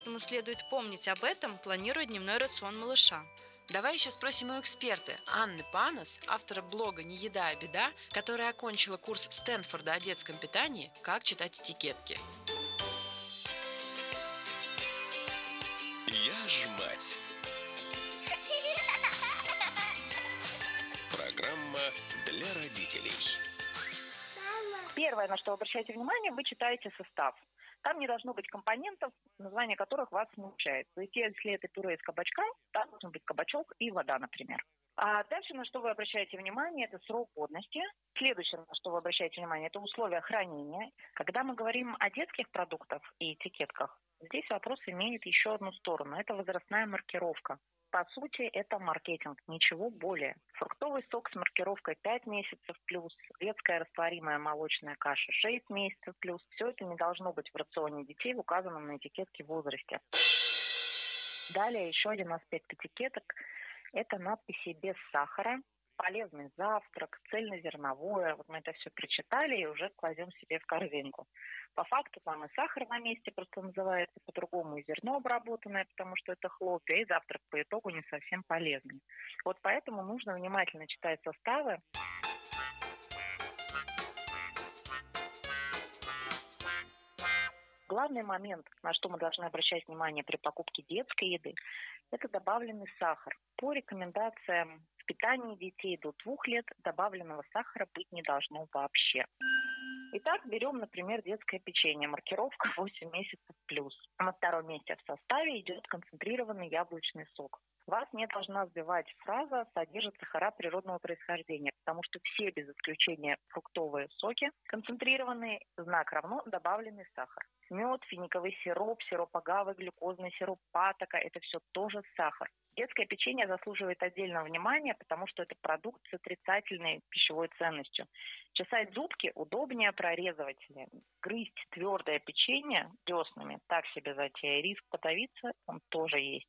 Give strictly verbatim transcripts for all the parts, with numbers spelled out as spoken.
Поэтому следует помнить об этом, планируя дневной рацион малыша. Давай еще спросим у эксперта Анны Панас, автора блога «Не еда, а беда», которая окончила курс Стэнфорда о детском питании, как читать этикетки. Я ж мать. Программа для родителей. Первое, на что вы обращаете внимание, вы читаете состав. Там не должно быть компонентов, название которых вас смущает. То есть, если это пюре из кабачка, там должен быть кабачок и вода, например. А дальше, на что вы обращаете внимание, это срок годности. Следующее, на что вы обращаете внимание, это условия хранения. Когда мы говорим о детских продуктах и этикетках, здесь вопрос имеет еще одну сторону. Это возрастная маркировка. По сути, это маркетинг, ничего более. Фруктовый сок с маркировкой пять месяцев плюс, детская растворимая молочная каша шесть месяцев плюс. Все это не должно быть в рационе детей в указанном на этикетке возрасте. Далее еще один аспект этикеток – это надписи без сахара. Полезный завтрак, цельнозерновое. Вот мы это все прочитали и уже кладем себе в корзинку. По факту там и сахар на месте просто называется по-другому, и зерно обработанное, потому что это хлопья, и завтрак по итогу не совсем полезный. Вот поэтому нужно внимательно читать составы. Главный момент, на что мы должны обращать внимание при покупке детской еды, это добавленный сахар. По рекомендациям в питании детей до двух лет добавленного сахара быть не должно вообще. Итак, берем, например, детское печенье, маркировка восемь месяцев плюс. На втором месте в составе идет концентрированный яблочный сок. Вас не должна сбивать фраза «содержит сахара природного происхождения», потому что все без исключения фруктовые соки концентрированные, знак равно добавленный сахар. Мед, финиковый сироп, сироп агавы, глюкозный сироп патока – это все тоже сахар. Детское печенье заслуживает отдельного внимания, потому что это продукт с отрицательной пищевой ценностью. Чесать зубки удобнее прорезывателя. Грызть твердое печенье деснами так себе затея. Риск подавиться он тоже есть.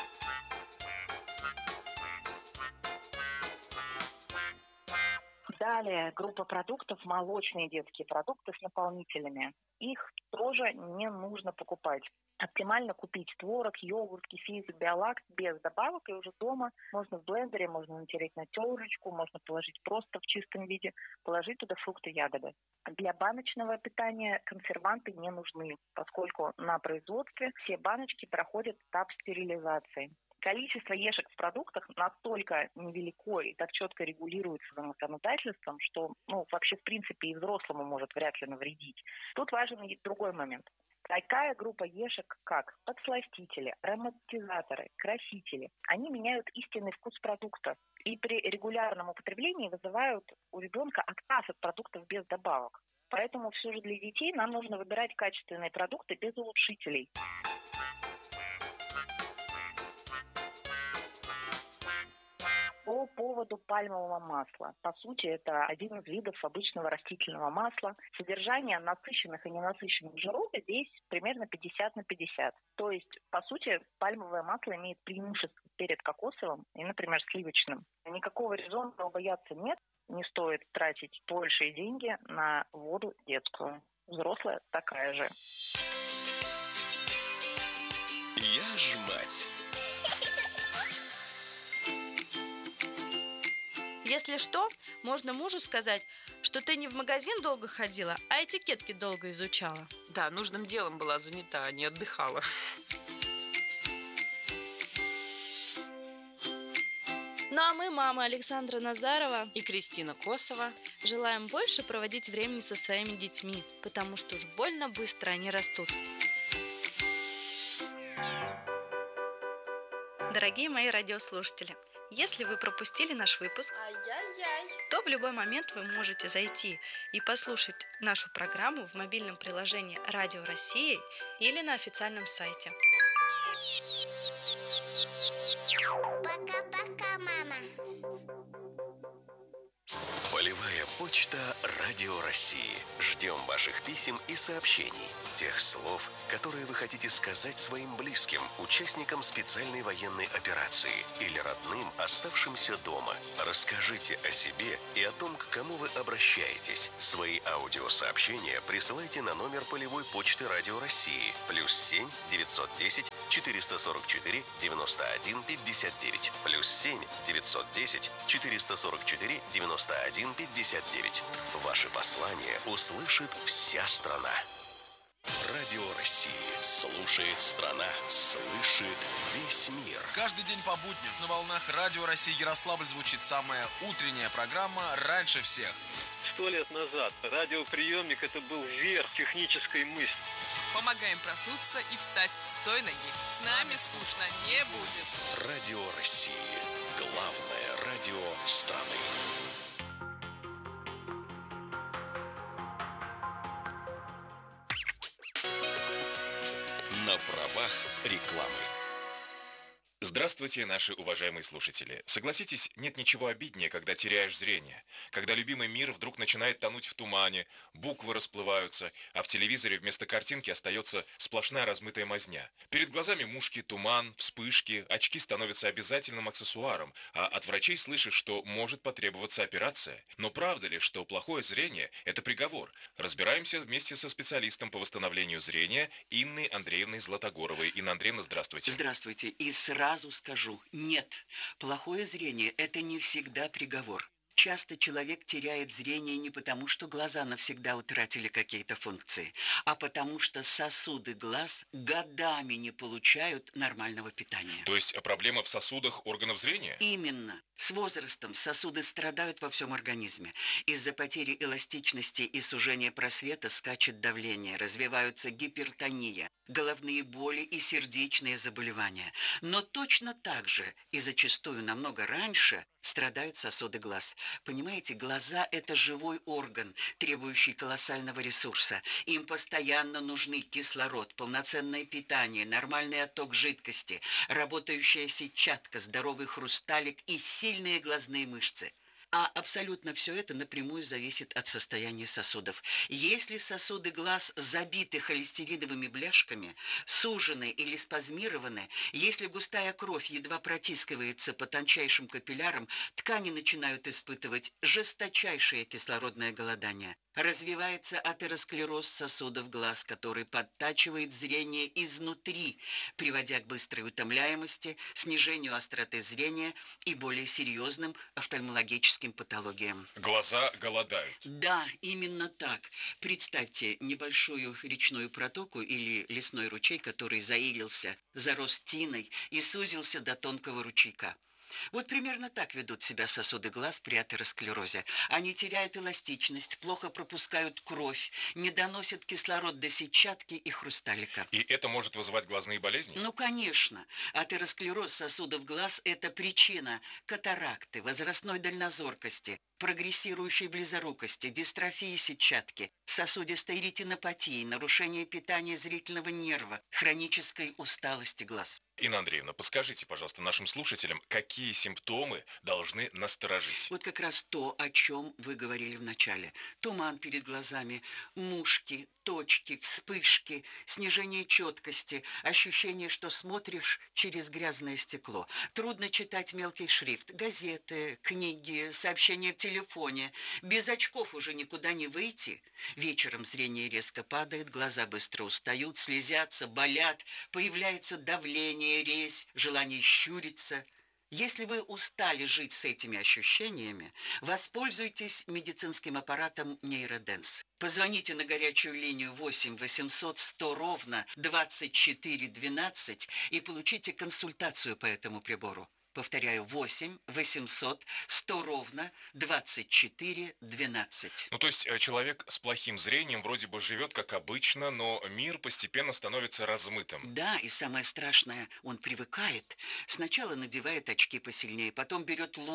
Далее группа продуктов – молочные детские продукты с наполнителями. Их тоже не нужно покупать. Оптимально купить творог, йогурт, кефир, биолакт без добавок, и уже дома можно в блендере, можно натереть на терочку, можно положить просто в чистом виде, положить туда фрукты, ягоды. Для баночного питания консерванты не нужны, поскольку на производстве все баночки проходят этап стерилизации. Количество ешек в продуктах настолько невелико и так четко регулируется законодательством, что ну, вообще в принципе и взрослому может вряд ли навредить. Тут важен и другой момент. Такая группа ешек, как подсластители, ароматизаторы, красители, они меняют истинный вкус продукта и при регулярном употреблении вызывают у ребенка отказ от продуктов без добавок. Поэтому все же для детей нам нужно выбирать качественные продукты без улучшителей. По поводу пальмового масла. По сути, это один из видов обычного растительного масла. Содержание насыщенных и ненасыщенных жиров здесь примерно пятьдесят на пятьдесят. То есть, по сути, пальмовое масло имеет преимущество перед кокосовым и, например, сливочным. Никакого резона бояться нет. Не стоит тратить большие деньги на воду детскую. Взрослая такая же. Я ж мать. Если что, можно мужу сказать, что ты не в магазин долго ходила, а этикетки долго изучала. Да, нужным делом была занята, а не отдыхала. Ну а мы, мама Александра Назарова и Кристина Косова, желаем больше проводить времени со своими детьми, потому что уж больно быстро они растут. Дорогие мои радиослушатели, если вы пропустили наш выпуск, Ай-яй-яй. то в любой момент вы можете зайти и послушать нашу программу в мобильном приложении Радио России или на официальном сайте. Пока-пока, мама. Полевая Почта Радио России. Ждем ваших писем и сообщений. Тех слов, которые вы хотите сказать своим близким, участникам специальной военной операции или родным, оставшимся дома. Расскажите о себе и о том, к кому вы обращаетесь. Свои аудиосообщения присылайте на номер полевой почты Радио России плюс семь девятьсот десять четыреста сорок четыре девяносто один пятьдесят девять плюс семь девятьсот десять четыреста сорок четыре девяносто один пятьдесят девять. Ваши послания услышит вся страна. Радио России. Слушает страна. Слышит весь мир. Каждый день по будням на волнах Радио России Ярославль звучит самая утренняя программа «Раньше всех». Сто лет назад радиоприемник – это был верх технической мысли. Помогаем проснуться и встать с той ноги. С нами скучно не будет. Радио России. Главное радио страны. На правах рекламы. Здравствуйте, наши уважаемые слушатели. Согласитесь, нет ничего обиднее, когда теряешь зрение, когда любимый мир вдруг начинает тонуть в тумане, буквы расплываются, а в телевизоре вместо картинки остается сплошная размытая мазня. Перед глазами мушки, туман, вспышки, очки становятся обязательным аксессуаром, а от врачей слышишь, что может потребоваться операция. Но правда ли, что плохое зрение – это приговор? Разбираемся вместе со специалистом по восстановлению зрения Инной Андреевной Златогоровой. Инна Андреевна, здравствуйте. Здравствуйте. И сразу Сразу скажу, нет, плохое зрение – это не всегда приговор. Часто человек теряет зрение не потому, что глаза навсегда утратили какие-то функции, а потому что сосуды глаз годами не получают нормального питания. То есть проблема в сосудах органов зрения? Именно. С возрастом сосуды страдают во всем организме. Из-за потери эластичности и сужения просвета скачет давление, развиваются гипертония, головные боли и сердечные заболевания. Но точно так же и зачастую намного раньше страдают сосуды глаз. Понимаете, глаза – это живой орган, требующий колоссального ресурса. Им постоянно нужны кислород, полноценное питание, нормальный отток жидкости, работающая сетчатка, здоровый хрусталик и сильные глазные мышцы. А абсолютно все это напрямую зависит от состояния сосудов. Если сосуды глаз забиты холестериновыми бляшками, сужены или спазмированы, если густая кровь едва протискивается по тончайшим капиллярам, ткани начинают испытывать жесточайшее кислородное голодание. Развивается атеросклероз сосудов глаз, который подтачивает зрение изнутри, приводя к быстрой утомляемости, снижению остроты зрения и более серьезным офтальмологическим патологиям. Глаза голодают. Да, именно так. Представьте небольшую речную протоку или лесной ручей, который заилился, зарос тиной и сузился до тонкого ручейка. Вот примерно так ведут себя сосуды глаз при атеросклерозе. Они теряют эластичность, плохо пропускают кровь, не доносят кислород до сетчатки и хрусталика. И это может вызывать глазные болезни? Ну, конечно. Атеросклероз сосудов глаз – это причина катаракты, возрастной дальнозоркости, прогрессирующей близорукости, дистрофии сетчатки, сосудистой ретинопатии, нарушения питания зрительного нерва, хронической усталости глаз. Инна Андреевна, подскажите, пожалуйста, нашим слушателям, какие симптомы должны насторожить? Вот как раз то, о чем вы говорили в начале. Туман перед глазами, мушки, точки, вспышки, снижение четкости, ощущение, что смотришь через грязное стекло. Трудно читать мелкий шрифт, газеты, книги, сообщения в телефоне. Без очков уже никуда не выйти. Вечером зрение резко падает, глаза быстро устают, слезятся, болят, появляется давление, резь, желание щуриться. Если вы устали жить с этими ощущениями, воспользуйтесь медицинским аппаратом нейроденс. Позвоните на горячую линию восемь восемьсот сто ровно двадцать четыре двенадцать и получите консультацию по этому прибору. Повторяю, восемь восемьсот сто ровно двадцать четыре двенадцать. Ну, то есть человек с плохим зрением вроде бы живет как обычно, но мир постепенно становится размытым. Да, и самое страшное, он привыкает. Сначала надевает очки посильнее, потом берет лупу,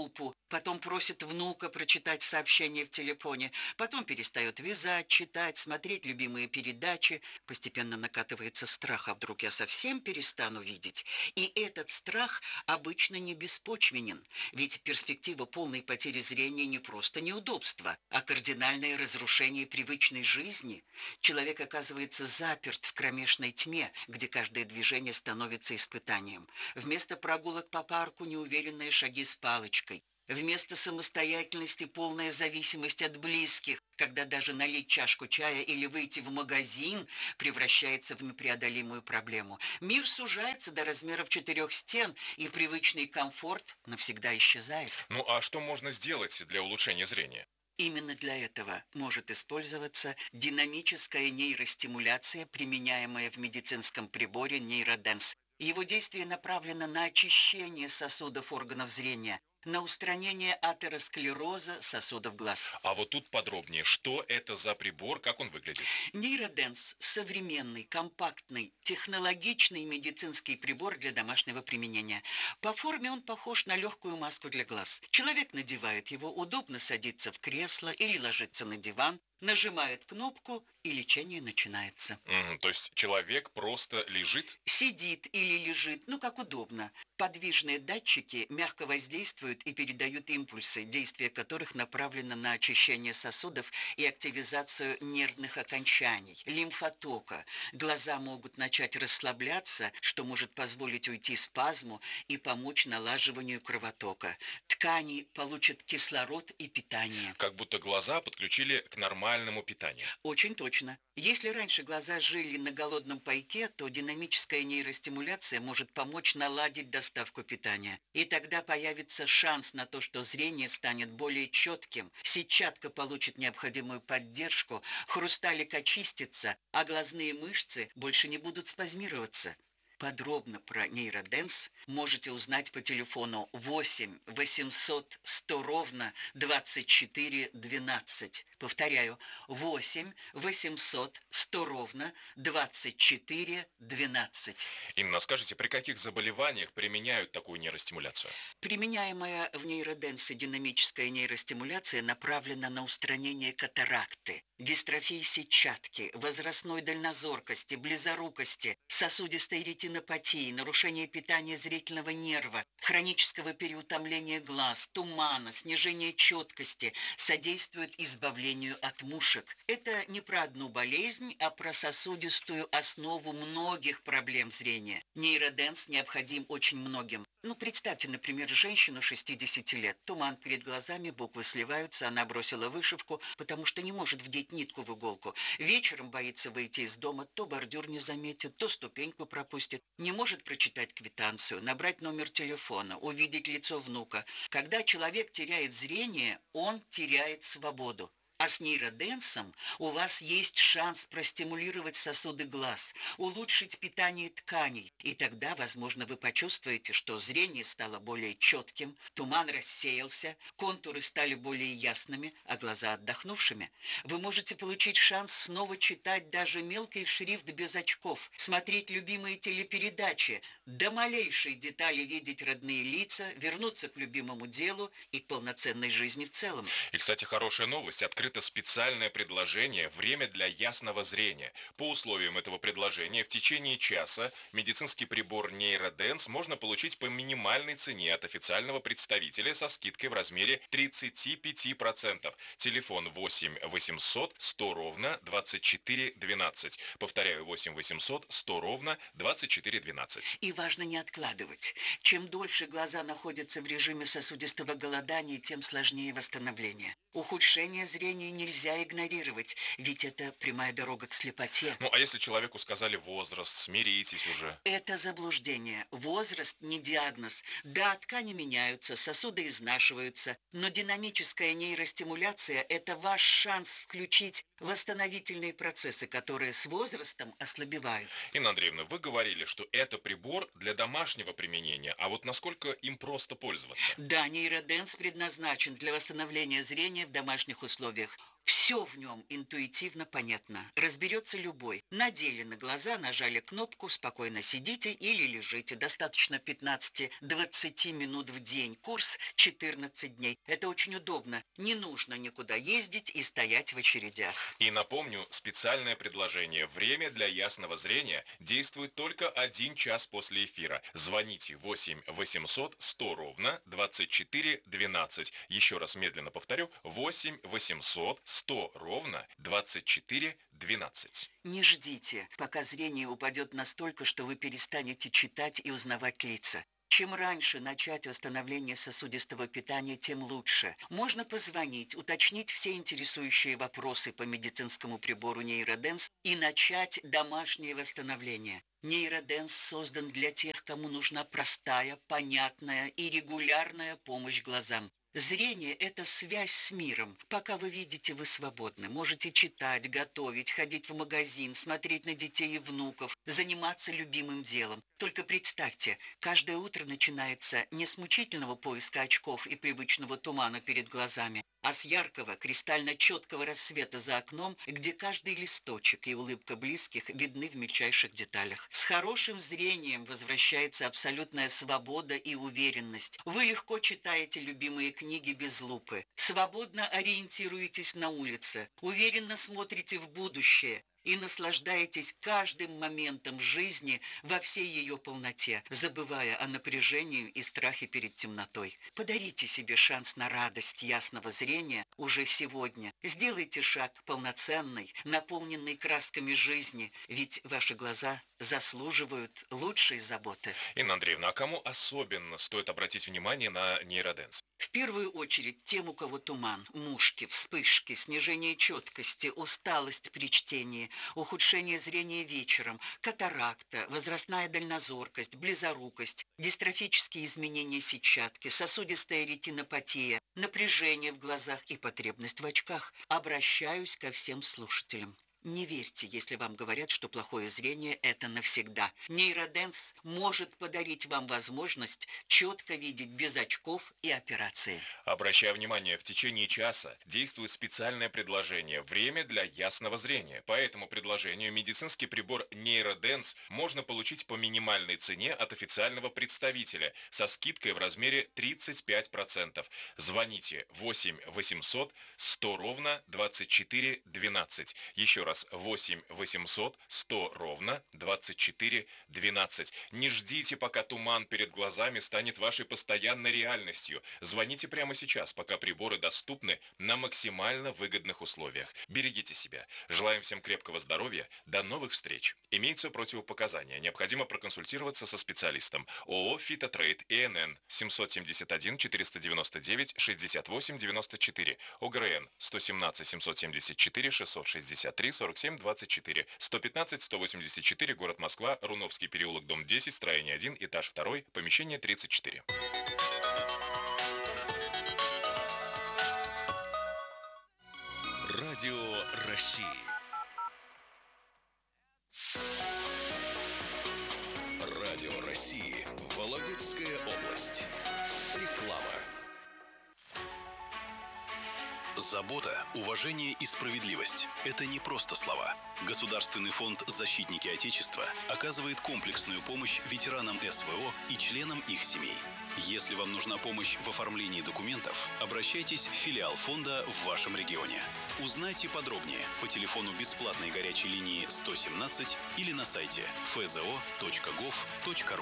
потом просит внука прочитать сообщение в телефоне, потом перестает вязать, читать, смотреть любимые передачи. Постепенно накатывается страх, а вдруг я совсем перестану видеть. И этот страх обычно не беспочвенен, ведь перспектива полной потери зрения не просто неудобство, а кардинальное разрушение привычной жизни. Человек оказывается заперт в кромешной тьме, где каждое движение становится испытанием. Вместо прогулок по парку неуверенные шаги с палочкой. Вместо самостоятельности полная зависимость от близких, когда даже налить чашку чая или выйти в магазин превращается в непреодолимую проблему. Мир сужается до размеров четырех стен, и привычный комфорт навсегда исчезает. Ну а что можно сделать для улучшения зрения? Именно для этого может использоваться динамическая нейростимуляция, применяемая в медицинском приборе нейроденс. Его действие направлено на очищение сосудов органов зрения, на устранение атеросклероза сосудов глаз. А вот тут подробнее, что это за прибор, как он выглядит? Нейроденс – современный, компактный, технологичный медицинский прибор для домашнего применения. По форме он похож на легкую маску для глаз. Человек надевает его, удобно садится в кресло или ложится на диван, нажимает кнопку, и лечение начинается. Mm, то есть человек просто лежит? Сидит или лежит, ну как удобно. Подвижные датчики мягко воздействуют и передают импульсы, действие которых направлено на очищение сосудов и активизацию нервных окончаний, лимфотока. Глаза могут начать расслабляться, что может позволить уйти спазму и помочь налаживанию кровотока. Ткани получат кислород и питание. Как будто глаза подключили к нормальному питанию. Очень точно. Если раньше глаза жили на голодном пайке, то динамическая нейростимуляция может помочь наладить доставку питания. И тогда появится шанс на то, что зрение станет более четким, сетчатка получит необходимую поддержку, хрусталик очистится, а глазные мышцы больше не будут спазмироваться. Подробно про нейроденс можете узнать по телефону восемь восемьсот сто ровно двадцать четыре двенадцать. Повторяю, восемь восемьсот сто ровно двадцать четыре двенадцать. Инна, скажите, при каких заболеваниях применяют такую нейростимуляцию? Применяемая в нейроденсе динамическая нейростимуляция направлена на устранение катаракты, дистрофии сетчатки, возрастной дальнозоркости, близорукости, сосудистой ретинопатии, нарушения питания зрительного нерва, хронического переутомления глаз, тумана, снижения четкости, содействует избавлению от мушек. Это не про одну болезнь, а про сосудистую основу многих проблем зрения. Нейроденс необходим очень многим. Ну, представьте, например, женщину шестидесяти лет. Туман перед глазами, буквы сливаются, она бросила вышивку, потому что не может вдеть нитку в иголку. Вечером боится выйти из дома, то бордюр не заметит, то ступеньку пропустит. Не может прочитать квитанцию, набрать номер телефона, увидеть лицо внука. Когда человек теряет зрение, он теряет свободу. А с нейроденсом у вас есть шанс простимулировать сосуды глаз, улучшить питание тканей. И тогда, возможно, вы почувствуете, что зрение стало более четким, туман рассеялся, контуры стали более ясными, а глаза отдохнувшими. Вы можете получить шанс снова читать даже мелкий шрифт без очков, смотреть любимые телепередачи, до малейшей детали видеть родные лица, вернуться к любимому делу и к полноценной жизни в целом. И, кстати, хорошая новость. Открыто специальное предложение «Время для ясного зрения». По условиям этого предложения в течение часа медицинский прибор нейроденс можно получить по минимальной цене от официального представителя со скидкой в размере тридцать пять процентов. Телефон восемь восемьсот сто ровно двадцать четыре двенадцать. Повторяю, восемь восемьсот сто ровно двадцать четыре двенадцать. И важно не откладывать. Чем дольше глаза находятся в режиме сосудистого голодания, тем сложнее восстановление. Ухудшение зрения нельзя игнорировать, ведь это прямая дорога к слепоте. Ну, а если человеку сказали возраст, смиритесь уже? Это заблуждение. Возраст не диагноз. Да, ткани меняются, сосуды изнашиваются, но динамическая нейростимуляция – это ваш шанс включить восстановительные процессы, которые с возрастом ослабевают. Инна Андреевна, вы говорили, что это прибор для домашнего применения, а вот насколько им просто пользоваться? Да, нейроденс предназначен для восстановления зрения в домашних условиях. Все в нем интуитивно понятно. Разберется любой. Надели на глаза, нажали кнопку, спокойно сидите или лежите. Достаточно пятнадцать-двадцать минут в день. Курс четырнадцать дней. Это очень удобно. Не нужно никуда ездить и стоять в очередях. И напомню, специальное предложение. Время для ясного зрения действует только один час после эфира. Звоните восемь восемьсот сто ровно двадцать четыре двенадцать. Еще раз медленно повторю. восемь восемьсот сто ровно двадцать четыре двенадцать. Не ждите, пока зрение упадет настолько, что вы перестанете читать и узнавать лица. Чем раньше начать восстановление сосудистого питания, тем лучше. Можно позвонить, уточнить все интересующие вопросы по медицинскому прибору нейроденс и начать домашнее восстановление. Нейроденс создан для тех, кому нужна простая, понятная и регулярная помощь глазам. Зрение – это связь с миром. Пока вы видите, вы свободны. Можете читать, готовить, ходить в магазин, смотреть на детей и внуков, заниматься любимым делом. Только представьте, каждое утро начинается не с мучительного поиска очков и привычного тумана перед глазами, а с яркого, кристально четкого рассвета за окном, где каждый листочек и улыбка близких видны в мельчайших деталях. С хорошим зрением возвращается абсолютная свобода и уверенность. Вы легко читаете любимые книги без лупы, свободно ориентируетесь на улице, уверенно смотрите в будущее и наслаждаетесь каждым моментом жизни во всей ее полноте, забывая о напряжении и страхе перед темнотой. Подарите себе шанс на радость ясного зрения уже сегодня. Сделайте шаг к полноценной, наполненной красками жизни, ведь ваши глаза заслуживают лучшей заботы. Инна Андреевна, а кому особенно стоит обратить внимание на нейроденс? В первую очередь тем, у кого туман, мушки, вспышки, снижение четкости, усталость при чтении, ухудшение зрения вечером, катаракта, возрастная дальнозоркость, близорукость, дистрофические изменения сетчатки, сосудистая ретинопатия, напряжение в глазах и потребность в очках. Обращаюсь ко всем слушателям. Не верьте, если вам говорят, что плохое зрение – это навсегда. Нейроденс может подарить вам возможность четко видеть без очков и операции. Обращаю внимание, в течение часа действует специальное предложение «Время для ясного зрения». По этому предложению медицинский прибор нейроденс можно получить по минимальной цене от официального представителя со скидкой в размере тридцать пять процентов. Звоните восемь восемьсот сто ровно двадцать четыре двенадцать. Еще раз. восемь восемьсот сто ровно двадцать четыре двенадцать. Не ждите, пока туман перед глазами станет вашей постоянной реальностью. Звоните прямо сейчас, пока приборы доступны на максимально выгодных условиях. Берегите себя. Желаем всем крепкого здоровья. До новых встреч. Имеются противопоказания. Необходимо проконсультироваться со специалистом. ООО «Фитотрейд» ИНН семьсот семьдесят один четыреста девяносто девять шестьдесят восемь девяносто четыре. ОГРН сто семнадцать семьсот семьдесят четыре шестьсот шестьдесят три сорок семь двадцать четыре. сто пятнадцать сто восемьдесят четыре, город Москва, Руновский переулок, дом десять, строение один, этаж два, помещение тридцать четыре. Радио России. Радио России. Вологодская область. Реклама. Забота, уважение и справедливость – это не просто слова. Государственный фонд «Защитники Отечества» оказывает комплексную помощь ветеранам СВО и членам их семей. Если вам нужна помощь в оформлении документов, обращайтесь в филиал фонда в вашем регионе. Узнайте подробнее по телефону бесплатной горячей линии сто семнадцать или на сайте эф зэ о точка гов точка ру.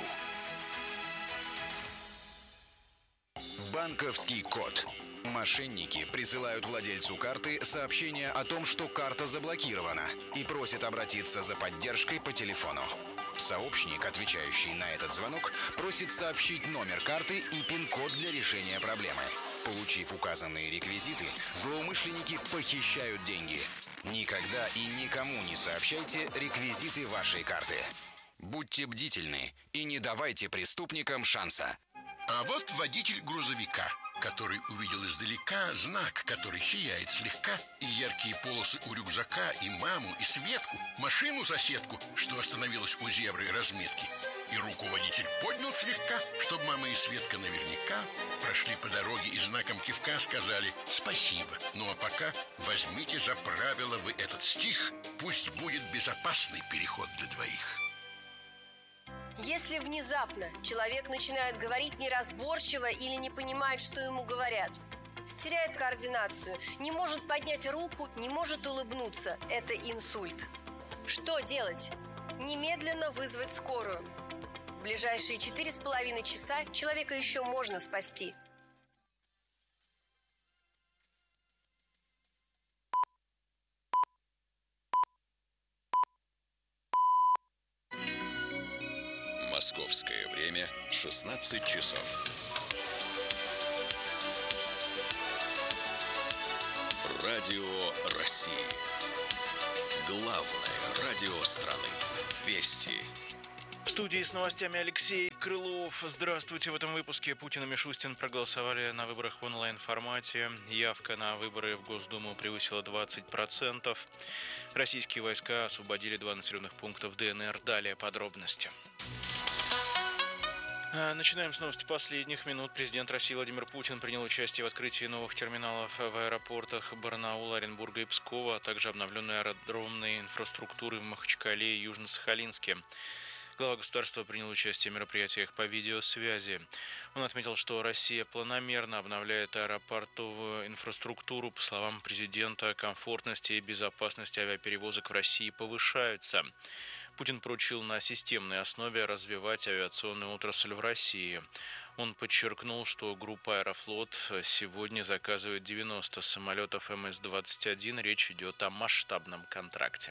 Банковский код. Мошенники присылают владельцу карты сообщение о том, что карта заблокирована, и просят обратиться за поддержкой по телефону. Сообщник, отвечающий на этот звонок, просит сообщить номер карты и пин-код для решения проблемы. Получив указанные реквизиты, злоумышленники похищают деньги. Никогда и никому не сообщайте реквизиты вашей карты. Будьте бдительны и не давайте преступникам шанса. А вот водитель грузовика, который увидел издалека знак, который сияет слегка, и яркие полосы у рюкзака, и маму, и Светку, машину-соседку, что остановилась у зебры разметки. И руку водитель поднял слегка, чтобы мама и Светка наверняка прошли по дороге и знаком кивка сказали «спасибо». Ну а пока возьмите за правило вы этот стих, пусть будет безопасный переход для двоих. Если внезапно человек начинает говорить неразборчиво или не понимает, что ему говорят, теряет координацию, не может поднять руку, не может улыбнуться, это инсульт. Что делать? Немедленно вызвать скорую. В ближайшие четыре с половиной часа человека еще можно спасти. Московское время шестнадцать часов. Радио России. Главное радио страны. Вести. В студии с новостями Алексей Крылов. Здравствуйте. В этом выпуске Путин и Мишустин проголосовали на выборах в онлайн-формате. Явка на выборы в Госдуму превысила двадцать процентов. Российские войска освободили два населенных пункта в ДНР. Далее подробности. Начинаем с новости последних минут. Президент России Владимир Путин принял участие в открытии новых терминалов в аэропортах Барнаула, Оренбурга и Пскова, а также обновленной аэродромной инфраструктуры в Махачкале и Южно-Сахалинске. Глава государства принял участие в мероприятиях по видеосвязи. Он отметил, что Россия планомерно обновляет аэропортовую инфраструктуру. По словам президента, комфортность и безопасность авиаперевозок в России повышаются. Путин поручил на системной основе развивать авиационную отрасль в России. Он подчеркнул, что группа «Аэрофлот» сегодня заказывает девяносто самолетов эм эс двадцать один. Речь идет о масштабном контракте.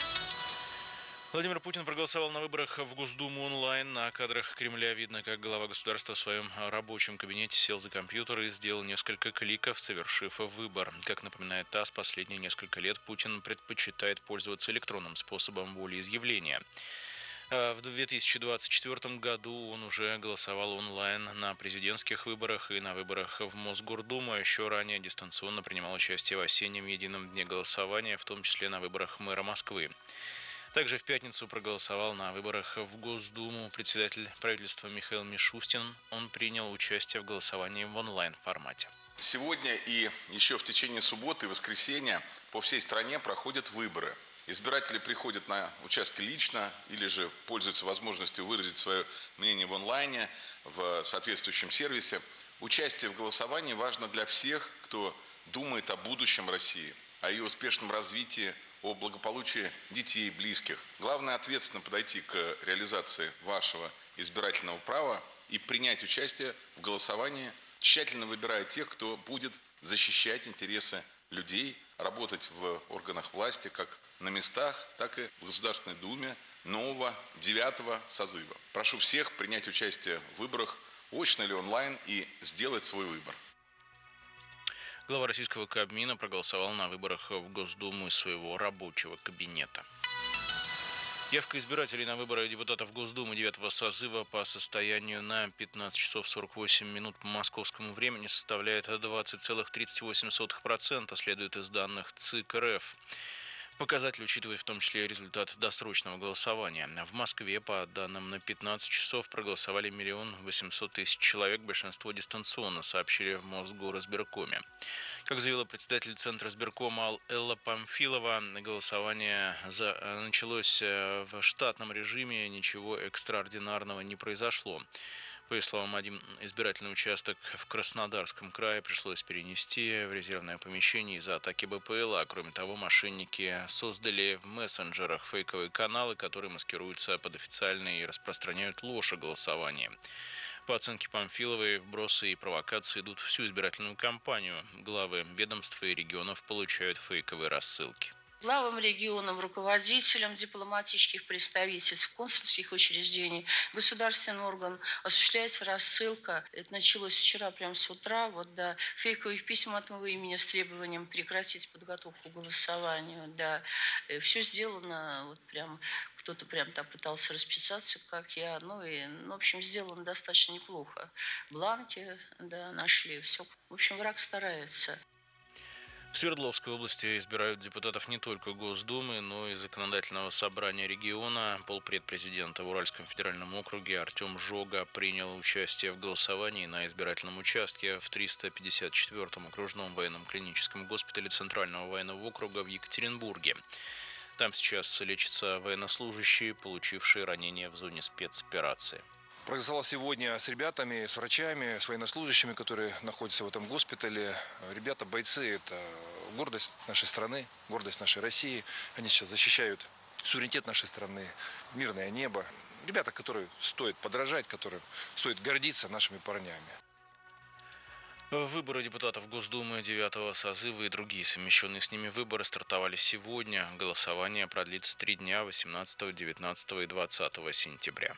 Владимир Путин проголосовал на выборах в Госдуму онлайн. На кадрах Кремля видно, как глава государства в своем рабочем кабинете сел за компьютер и сделал несколько кликов, совершив выбор. Как напоминает ТАСС, последние несколько лет Путин предпочитает пользоваться электронным способом волеизъявления. В две тысячи двадцать четвёртом году он уже голосовал онлайн на президентских выборах и на выборах в Мосгордуму, а еще ранее дистанционно принимал участие в осеннем едином дне голосования, в том числе на выборах мэра Москвы. Также в пятницу проголосовал на выборах в Госдуму председатель правительства Михаил Мишустин. Он принял участие в голосовании в онлайн-формате. Сегодня и еще в течение субботы и воскресенья по всей стране проходят выборы. Избиратели приходят на участки лично или же пользуются возможностью выразить свое мнение в онлайне, в соответствующем сервисе. Участие в голосовании важно для всех, кто думает о будущем России, о ее успешном развитии, о благополучии детей, близких. Главное ответственно подойти к реализации вашего избирательного права и принять участие в голосовании, тщательно выбирая тех, кто будет защищать интересы людей, работать в органах власти как на местах, так и в Государственной Думе нового девятого созыва. Прошу всех принять участие в выборах, очно или онлайн, и сделать свой выбор. Глава российского Кабмина проголосовал на выборах в Госдуму из своего рабочего кабинета. Явка избирателей на выборы депутатов Госдумы девятого созыва по состоянию на пятнадцать часов сорок восемь минут по московскому времени составляет двадцать целых тридцать восемь сотых процента, следует из данных ЦИК РФ. Показатель учитывает в том числе результат досрочного голосования. В Москве, по данным на пятнадцать часов, проголосовали миллион восемьсот тысяч человек, большинство дистанционно, сообщили в Мосгоризбиркоме. Как заявила председатель Центра избиркома Элла Памфилова, голосование за... началось в штатном режиме, ничего экстраординарного не произошло. По ее словам, один избирательный участок в Краснодарском крае пришлось перенести в резервное помещение из-за атаки БПЛА. А кроме того, мошенники создали в мессенджерах фейковые каналы, которые маскируются под официальные и распространяют ложь о голосовании. По оценке Памфиловой, вбросы и провокации идут всю избирательную кампанию. Главы ведомств и регионов получают фейковые рассылки. Главам регионам, руководителям дипломатических представительств, консульских учреждений, государственным органам осуществляется рассылка. Это началось вчера, прямо с утра, вот, да, фейковых писем от моего имени с требованием прекратить подготовку к голосованию. Да. Все сделано, вот прям, кто-то прям там пытался расписаться, как я. Ну, и, ну, в общем, сделано достаточно неплохо. Бланки, да, нашли, все. В общем, враг старается. В Свердловской области избирают депутатов не только Госдумы, но и Законодательного собрания региона. Полпред президента в Уральском федеральном округе Артем Жога принял участие в голосовании на избирательном участке в триста пятьдесят четвёртом окружном военном клиническом госпитале Центрального военного округа в Екатеринбурге. Там сейчас лечатся военнослужащие, получившие ранения в зоне спецоперации. Проголосовал сегодня с ребятами, с врачами, с военнослужащими, которые находятся в этом госпитале. Ребята, бойцы, это гордость нашей страны, гордость нашей России. Они сейчас защищают суверенитет нашей страны, мирное небо. Ребята, которые стоит подражать, которым стоит гордиться нашими парнями. Выборы депутатов Госдумы девятого созыва и другие совмещенные с ними выборы стартовали сегодня. Голосование продлится три дня – восемнадцатого, девятнадцатого и двадцатого сентября.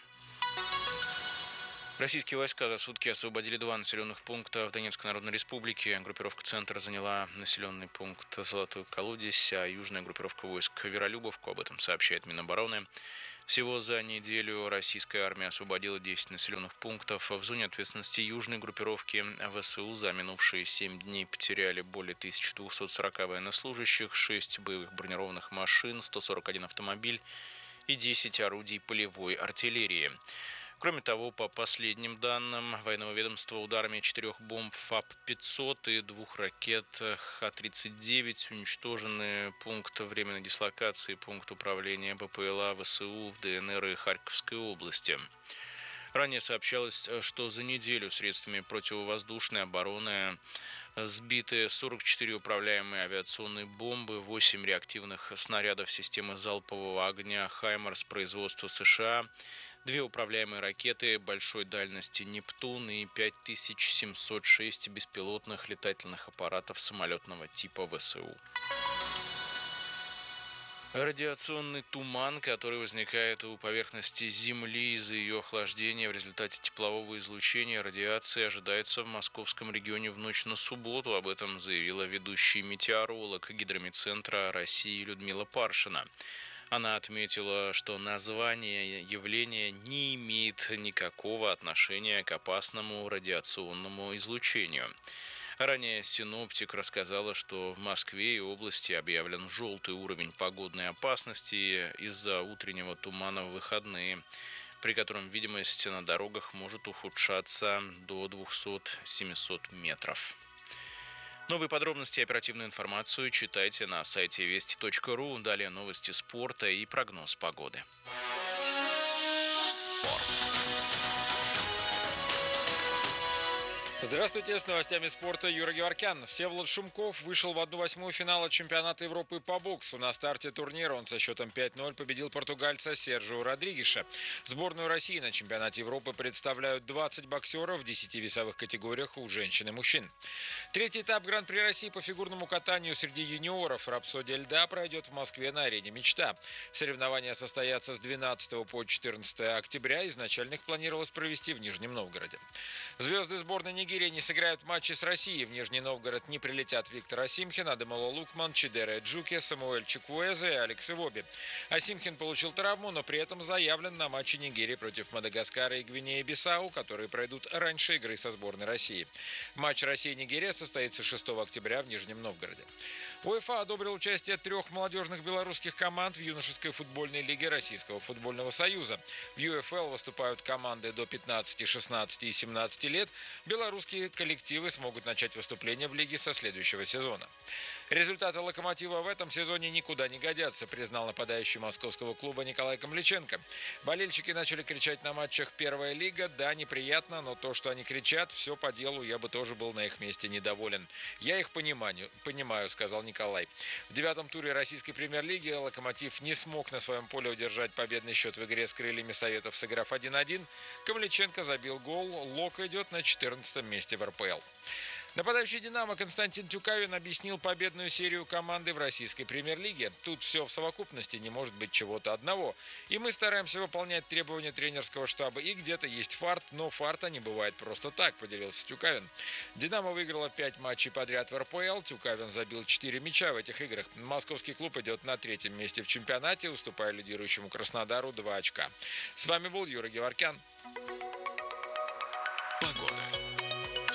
Российские войска за сутки освободили два населенных пункта в Донецкой Народной Республике. Группировка «Центр» заняла населенный пункт Золотую Колодезь, а южная группировка войск Веролюбовку. Об этом сообщает Минобороны. Всего за неделю российская армия освободила десять населенных пунктов. В зоне ответственности южной группировки ВСУ за минувшие семь дней потеряли более тысячи двухсот сорока военнослужащих, шесть боевых бронированных машин, сто сорок один автомобиль и десять орудий полевой артиллерии. Кроме того, по последним данным военного ведомства, ударами четырех бомб ФАП пятьсот и двух ракет Х тридцать девять уничтожены пункт временной дислокации, пункт управления БПЛА ВСУ в ДНР и Харьковской области. Ранее сообщалось, что за неделю средствами противовоздушной обороны сбиты сорок четыре управляемые авиационные бомбы, восемь реактивных снарядов системы залпового огня «Хаймарс» производства США, две управляемые ракеты большой дальности «Нептун» и пять тысяч семьсот шесть беспилотных летательных аппаратов самолетного типа ВСУ. Радиационный туман, который возникает у поверхности Земли из-за ее охлаждения в результате теплового излучения, радиации ожидается в московском регионе в ночь на субботу. Об этом заявила ведущий метеоролог Гидромедцентра России Людмила Паршина. Она отметила, что название явления не имеет никакого отношения к опасному радиационному излучению. Ранее синоптик рассказала, что в Москве и области объявлен желтый уровень погодной опасности из-за утреннего тумана в выходные, при котором видимость на дорогах может ухудшаться до двухсот-семисот метров. Новые подробности и оперативную информацию читайте на сайте вести точка ру. Далее новости спорта и прогноз погоды. Спорт. Здравствуйте, с новостями спорта Юра Геворкян. Всеволод Шумков вышел в одну восьмую финала чемпионата Европы по боксу. На старте турнира он со счетом пять ноль победил португальца Сержио Родригеша. Сборную России на чемпионате Европы представляют двадцать боксеров в десяти весовых категориях у женщин и мужчин. Третий этап Гран-при России по фигурному катанию среди юниоров «Рапсодия льда» пройдет в Москве на арене «Мечта». Соревнования состоятся с двенадцатого по четырнадцатое октября. Изначально их планировалось провести в Нижнем Новгороде. Звезды сборной Нигерии не сыграют матчи с Россией. В Нижний Новгород не прилетят Виктор Осимхин, Адемоло Лукман, Чидере Джуке, Самуэль Чиквуэзе и Алекс Ивоби. Осимхин получил травму, но при этом заявлен на матчи Нигерии против Мадагаскара и Гвинеи-Бисау, которые пройдут раньше игры со сборной России. Матч Россия-Нигерия состоится шестого октября в Нижнем Новгороде. УЕФА одобрил участие трех молодежных белорусских команд в юношеской футбольной лиге Российского футбольного союза. В ю эф эл выступают команды до пятнадцати, шестнадцати и семнадцати лет. Белорусские коллективы смогут начать выступление в лиге со следующего сезона. Результаты «Локомотива» в этом сезоне никуда не годятся, признал нападающий московского клуба Николай Камличенко. Болельщики начали кричать на матчах «Первая лига». Да, неприятно, но то, что они кричат, все по делу, я бы тоже был на их месте недоволен. Я их понимаю, понимаю, сказал Николай. В девятом туре российской премьер-лиги «Локомотив» не смог на своем поле удержать победный счет в игре с крыльями Советов, сыграв один один. Камличенко забил гол. «Лок» идет на четырнадцатом месте в эр пэ эл. Нападающий «Динамо» Константин Тюкавин объяснил победную серию команды в российской премьер-лиге. Тут все в совокупности, не может быть чего-то одного. И мы стараемся выполнять требования тренерского штаба. И где-то есть фарт, но фарта не бывает просто так, поделился Тюкавин. «Динамо» выиграла пять матчей подряд в эр пэ эл. Тюкавин забил четыре мяча в этих играх. Московский клуб идет на третьем месте в чемпионате, уступая лидирующему Краснодару два очка. С вами был Юра Геворкян. Погода. В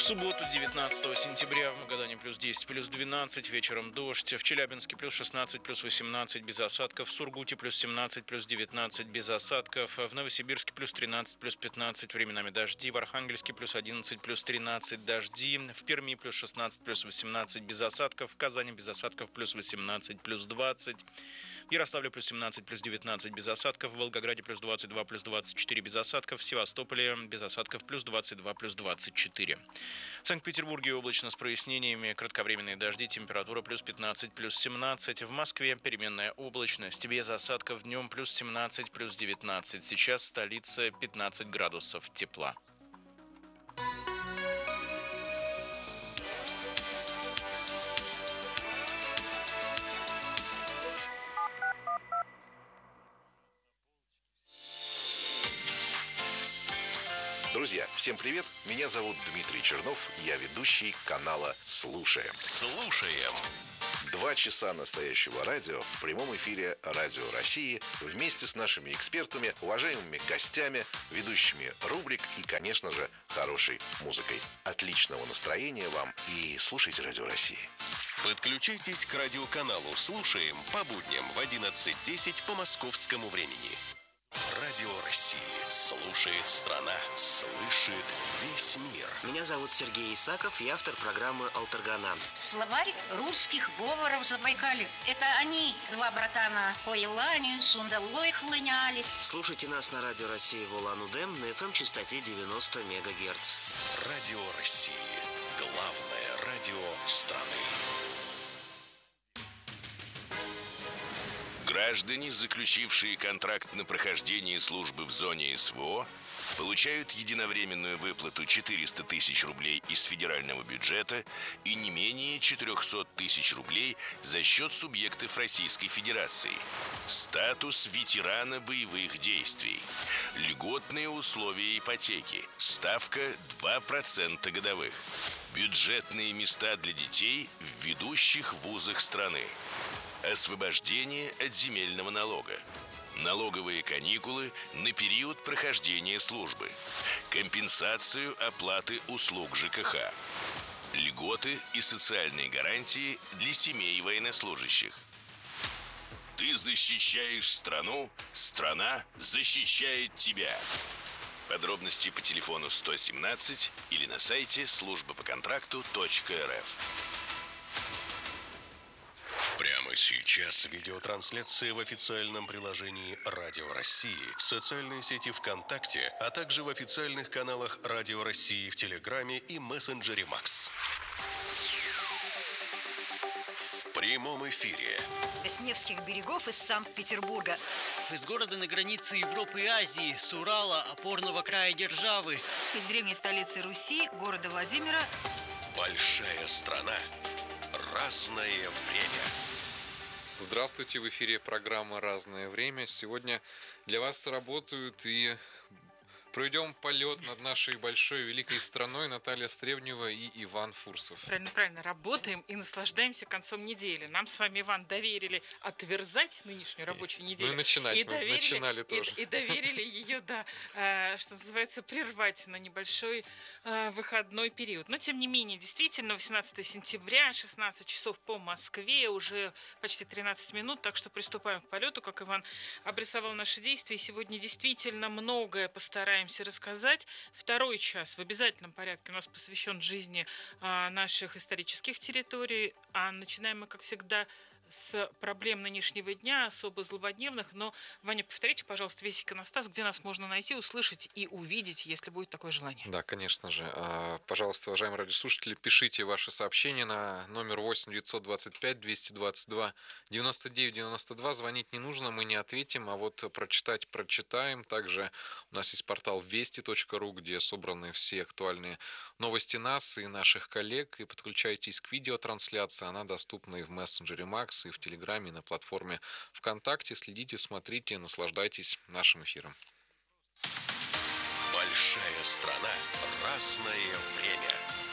субботу, девятнадцатого сентября, в Магадане плюс десять, плюс двенадцать, вечером дождь. В Челябинске плюс шестнадцать, плюс восемнадцать, без осадков. В Сургуте плюс семнадцать, плюс девятнадцать, без осадков. В Новосибирске плюс тринадцать, плюс пятнадцать, временами дожди. В Архангельске плюс одиннадцать, плюс тринадцать, дожди. В Перми плюс шестнадцать, плюс восемнадцать, без осадков. В Казани без осадков плюс восемнадцать, плюс двадцать. В Ярославле плюс семнадцать, плюс девятнадцать, без осадков. В Волгограде плюс двадцать два, плюс двадцать четыре, без осадков. В Севастополе без осадков плюс двадцать два, плюс двадцать четыре. В Санкт-Петербурге облачно с прояснениями, кратковременные дожди, температура плюс пятнадцать, плюс семнадцать. В Москве переменная облачность, без осадков днем плюс семнадцать, плюс девятнадцать. Сейчас в столице пятнадцать градусов тепла. Друзья, всем привет! Меня зовут Дмитрий Чернов, я ведущий канала «Слушаем». Слушаем. Два часа настоящего радио в прямом эфире Радио России вместе с нашими экспертами, уважаемыми гостями, ведущими рубрик и, конечно же, хорошей музыкой. Отличного настроения вам и слушайте Радио России. Подключайтесь к радиоканалу «Слушаем» по будням в одиннадцать десять по московскому времени. Радио России. Слушает страна, слышит весь мир. Меня зовут Сергей Исаков, я автор программы «Алтаргана». Словарь русских говоров Забайкалья. Это они, два братана, по Елане, Сундалой хлыняли. Слушайте нас на Радио России в Улан-Удэ на эф эм-частоте девяносто мегагерц. Радио России. Главное радио страны. Граждане, заключившие контракт на прохождение службы в зоне СВО, получают единовременную выплату четыреста тысяч рублей из федерального бюджета и не менее четыреста тысяч рублей за счет субъектов Российской Федерации. Статус ветерана боевых действий. Льготные условия ипотеки. Ставка два процента годовых. Бюджетные места для детей в ведущих вузах страны. Освобождение от земельного налога. Налоговые каникулы на период прохождения службы. Компенсацию оплаты услуг ЖКХ. Льготы и социальные гарантии для семей военнослужащих. Ты защищаешь страну, страна защищает тебя. Подробности по телефону сто семнадцать или на сайте служба по контракту точка эр эф. Прямо сейчас видеотрансляция в официальном приложении Радио России, в социальной сети ВКонтакте, а также в официальных каналах Радио России в Телеграме и мессенджере Макс. В прямом эфире. С Невских берегов из Санкт-Петербурга. Из города на границе Европы и Азии, с Урала, опорного края державы. Из древней столицы Руси, города Владимира. Большая страна. Разное время. Здравствуйте, в эфире программа «Разное время». Сегодня для вас работают и проведем полет над нашей большой великой страной Наталья Стребнева и Иван Фурсов. Правильно, правильно. Работаем и наслаждаемся концом недели. Нам с вами, Иван, доверили отверзать нынешнюю рабочую неделю. Ну и начинать и мы доверили, начинали тоже. И, и доверили ее, да, э, что называется, прервать на небольшой э, выходной период. Но, тем не менее, действительно, восемнадцатого сентября, шестнадцать часов по Москве, уже почти тринадцать минут, так что приступаем к полету, как Иван обрисовал наши действия. Сегодня действительно многое постараемся рассказать. Второй час в обязательном порядке у нас посвящен жизни а, наших исторических территорий. А начинаем мы, как всегда, с проблем нынешнего дня, особо злободневных. Но, Ваня, повторите, пожалуйста, весь иконостас, где нас можно найти, услышать и увидеть, если будет такое желание. Да, конечно же. Пожалуйста, уважаемые радиослушатели, пишите ваши сообщения на номер восемь девятьсот двадцать пять двести двадцать два девяносто девять девяносто два. Звонить не нужно, мы не ответим, а вот прочитать прочитаем. Также у нас есть портал вести точка ру, где собраны все актуальные новости нас и наших коллег. И подключайтесь к видеотрансляции. Она доступна и в мессенджере Макс, и в Телеграме, и на платформе ВКонтакте. Следите, смотрите, наслаждайтесь нашим эфиром. Большая страна, разное время.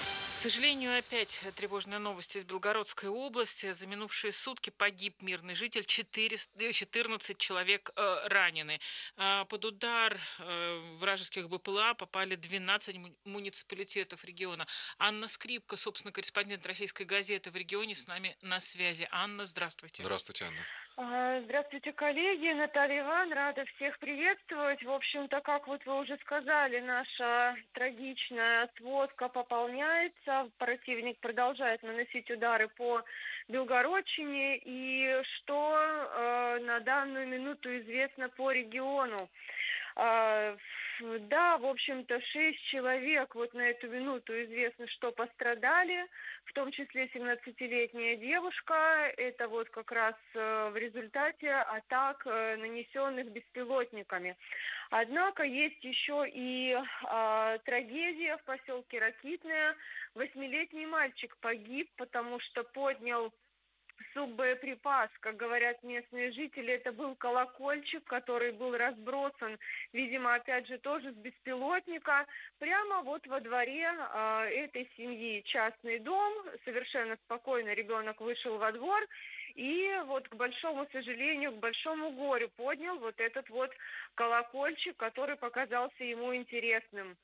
сожалению, опять тревожная новость из Белгородской области. За минувшие сутки погиб мирный житель, четырнадцать человек э, ранены. А под удар э, вражеских БПЛА попали двенадцать муниципалитетов региона. Анна Скрипка, собственно, корреспондент «Российской газеты» в регионе, с нами на связи. Анна, здравствуйте. Здравствуйте, Анна. Здравствуйте, коллеги. Наталья Иван, рада всех приветствовать. В общем-то, как вот вы уже сказали, наша трагичная сводка пополняется. Противник продолжает наносить удары по Белгородчине. И что э, на данную минуту известно по региону? Э, да, в общем-то, шесть человек вот на эту минуту известно, что пострадали, в том числе семнадцатилетняя девушка. Это вот как раз в результате атак, нанесенных беспилотниками. Однако есть еще и а, трагедия в поселке Ракитное. Восьмилетний мальчик погиб, потому что поднял суббоеприпас, как говорят местные жители, это был колокольчик, который был разбросан, видимо, опять же, тоже с беспилотника, прямо вот во дворе э, этой семьи. Частный дом, совершенно спокойно ребенок вышел во двор и вот, к большому сожалению, к большому горю поднял вот этот вот колокольчик, который показался ему интересным.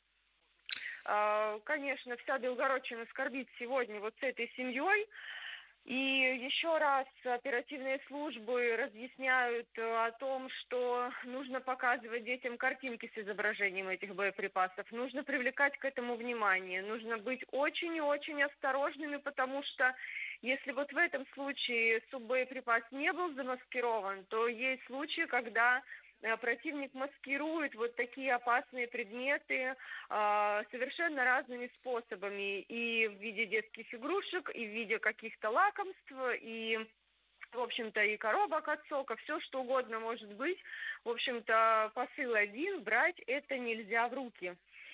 Э, конечно, вся Белгородчина скорбит сегодня вот с этой семьей. И еще раз оперативные службы разъясняют о том, что нужно показывать детям картинки с изображением этих боеприпасов, нужно привлекать к этому внимание, нужно быть очень и очень осторожными, потому что если вот в этом случае суббоеприпас не был замаскирован, то есть случаи, когда противник маскирует вот такие опасные предметы э, совершенно разными способами. И в виде детских игрушек, и в виде каких-то лакомств, и, в общем-то, и коробок от сока, все что угодно может быть. В общем-то, посыл один, брать это нельзя в руки.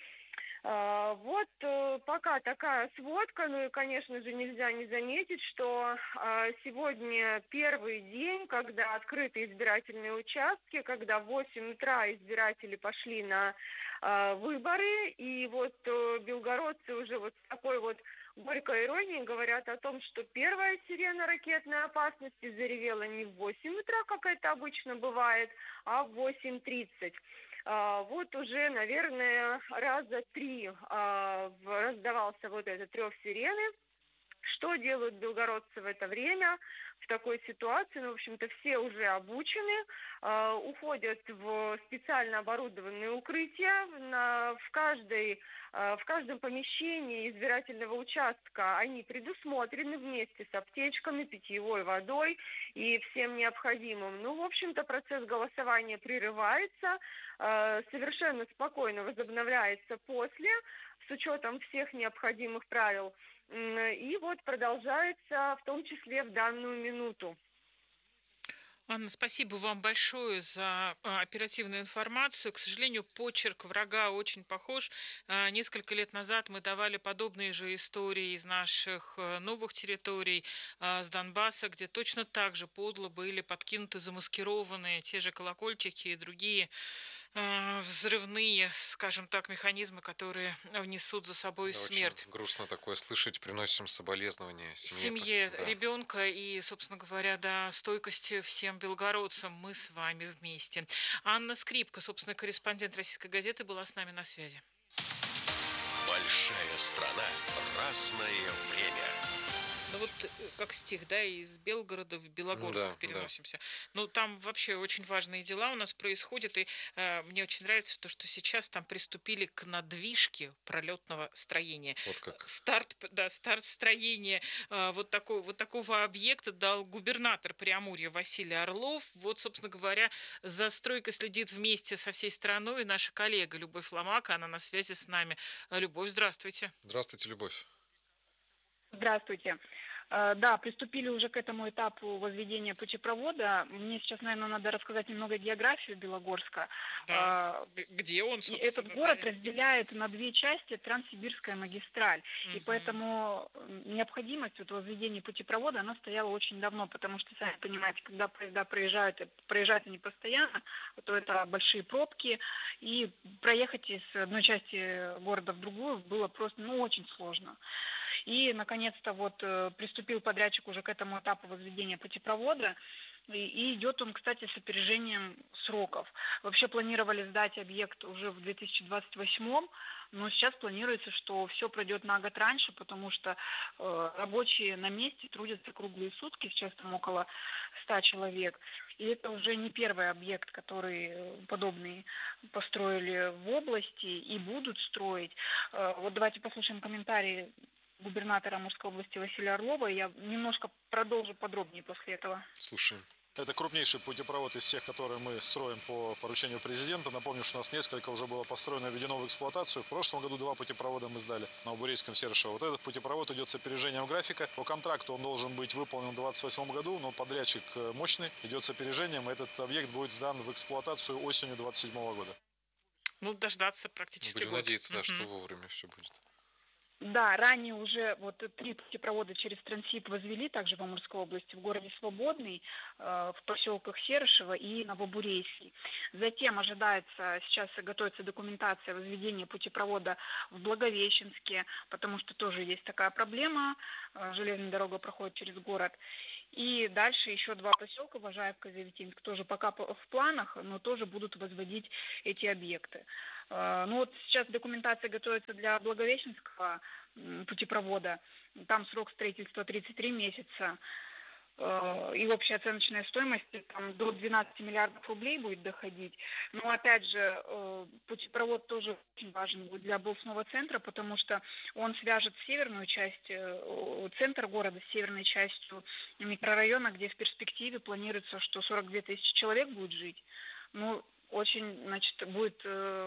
Вот пока такая сводка, ну и, конечно же, нельзя не заметить, что сегодня первый день, когда открыты избирательные участки, когда в восемь утра избиратели пошли на выборы, и вот белгородцы уже вот с такой вот горькой иронией говорят о том, что первая сирена ракетной опасности заревела не в восемь утра, как это обычно бывает, а в восемь тридцать. Вот уже, наверное, раза три раздавался вот этот трёв сирены. Что делают белгородцы в это время, в такой ситуации? Ну, в общем-то, все уже обучены, уходят в специально оборудованные укрытия. В каждой, в каждом помещении избирательного участка они предусмотрены вместе с аптечками, питьевой водой и всем необходимым. Ну, в общем-то, процесс голосования прерывается, совершенно спокойно возобновляется после, с учетом всех необходимых правил. И вот продолжается в том числе в данную минуту. Анна, спасибо вам большое за оперативную информацию. К сожалению, почерк врага очень похож. Несколько лет назад мы давали подобные же истории из наших новых территорий, с Донбасса, где точно так же подло были подкинуты, замаскированные те же колокольчики и другие взрывные, скажем так, механизмы, которые несут за собой да, смерть. Очень грустно такое слышать, приносим соболезнования семье. Семье да. ребенка и, собственно говоря, да, стойкости всем белгородцам. Мы с вами вместе. Анна Скрипка, собственно, корреспондент «Российской газеты», была с нами на связи. Большая страна, разное время. Ну вот как стих, да, из Белгорода в Белогорск да, переносимся. Да. Ну там вообще очень важные дела у нас происходят, и э, мне очень нравится то, что сейчас там приступили к надвижке пролетного строения. Вот как. Старт, да, старт строения э, вот, такого, вот такого объекта дал губернатор Преамурья Василий Орлов. Вот, собственно говоря, за стройкой следит вместе со всей страной наша коллега Любовь Ломака, она на связи с нами. Любовь, здравствуйте. Здравствуйте, Любовь. Здравствуйте. Да, приступили уже к этому этапу возведения путепровода. Мне сейчас, наверное, надо рассказать немного географию Белогорска. Да. Где он, собственно? Этот город разделяет на две части Транссибирская магистраль. Угу. И поэтому необходимость вот возведения путепровода, она стояла очень давно, потому что, сами понимаете, когда поезда проезжают, проезжают они постоянно, то это большие пробки, и проехать из одной части города в другую было просто, ну, очень сложно. И, наконец-то, вот приступил подрядчик уже к этому этапу возведения путепровода. И идет он, кстати, с опережением сроков. Вообще планировали сдать объект уже в две тысячи двадцать восьмом, но сейчас планируется, что все пройдет на год раньше, потому что э, рабочие на месте трудятся круглые сутки, сейчас там около ста человек. И это уже не первый объект, который подобный построили в области и будут строить. Э, вот давайте послушаем комментарии губернатора Амурской области Василия Орлова. Я немножко продолжу подробнее после этого. Слушаем. Это крупнейший путепровод из всех, которые мы строим по поручению президента. Напомню, что у нас несколько уже было построено и введено в эксплуатацию. В прошлом году два путепровода мы сдали на Убурейском, Серышево. Вот этот путепровод идет с опережением графика. По контракту он должен быть выполнен в двадцать восьмом году, но подрядчик мощный, идет с опережением. Этот объект будет сдан в эксплуатацию осенью двадцать седьмого года. Ну, дождаться практически Будем год. надеяться, да, Мгм. что вовремя все будет. Да, ранее уже вот три путепровода через Транссиб возвели, также в Амурской области, в городе Свободный, э, в поселках Серышево и Новобурейский. Затем ожидается, сейчас готовится документация возведения путепровода в Благовещенске, потому что тоже есть такая проблема, э, железная дорога проходит через город. И дальше еще два поселка, Важаевка и Заветинск, тоже пока в планах, но тоже будут возводить эти объекты. Ну вот сейчас документация готовится для Благовещенского путепровода. Там срок строительства тридцать три месяца. И общая оценочная стоимость там, до двенадцати миллиардов рублей будет доходить. Но опять же, путепровод тоже очень важен будет для областного центра, потому что он свяжет северную часть, центр города с северной частью микрорайона, где в перспективе планируется, что сорок две тысячи человек будет жить. Ну, очень, значит, будет...